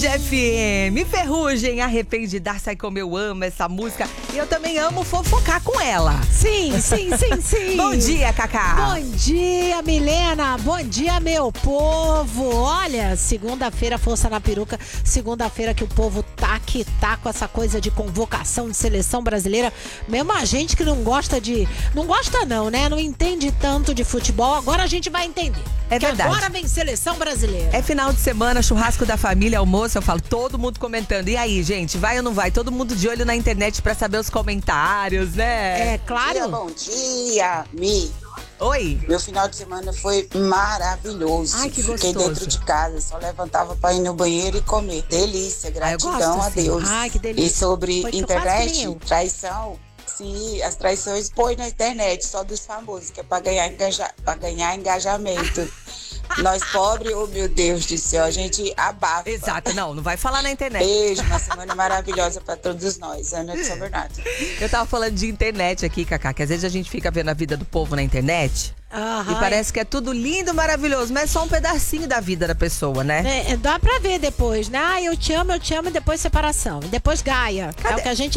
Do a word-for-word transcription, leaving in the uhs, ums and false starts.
F M. Ferrugem, arrependida, sai como eu amo essa música. E eu também amo fofocar com ela. Sim, sim, sim, sim. Bom dia, Cacá. Bom dia, Milena. Bom dia, meu povo. Olha, segunda-feira, força na peruca. Segunda-feira que o povo tá que tá com essa coisa de convocação de seleção brasileira. Mesmo a gente que não gosta de... Não gosta não, né? Não entende tanto de futebol. Agora a gente vai entender. É que verdade. Agora vem seleção brasileira. É final de semana, churrasco da família, almoço, eu falo, todo mundo comentando. E aí, gente, vai ou não vai? Todo mundo de olho na internet pra saber os comentários, né? É, claro. Dia, bom dia, Mi. Oi. Meu final de semana foi maravilhoso. Ai, que Fiquei gostoso. dentro de casa, só levantava pra ir no banheiro e comer. Delícia, gratidão gosto, a assim. Deus. Ai, que delícia. E sobre Foi que eu quase que nem internet, eu. traição, sim, as traições põe na internet, só dos famosos, que é pra ganhar, engaja, pra ganhar engajamento. Nós pobres, oh meu Deus do céu, a gente abafa. Exato, não, não vai falar na internet. Beijo, uma semana maravilhosa pra todos nós. Ana de São Bernardo. Eu tava falando de internet aqui, Cacá, que às vezes a gente fica vendo a vida do povo na internet. Aham. E parece que é tudo lindo, maravilhoso, mas é só um pedacinho da vida da pessoa, né? É, dá pra ver depois, né? Ah, eu te amo, eu te amo, e depois separação. E depois Gaia. É o que a gente